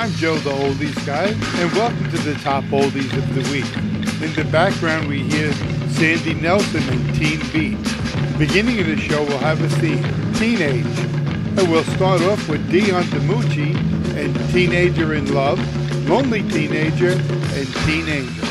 I'm Joe the Oldies Guy, and welcome to the Top Oldies of the Week. In the background we hear Sandy Nelson and Teen Beat. Beginning of the show we'll have a theme, Teenage. And we'll start off with Dion DiMucci and Teenager in Love, Lonely Teenager, and Teen Angel.